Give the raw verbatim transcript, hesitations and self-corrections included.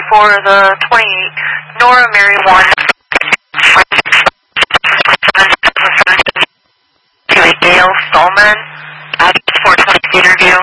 for the twenty-eighth, Nora Mary one. To a Dale Stallman at four twenty interview.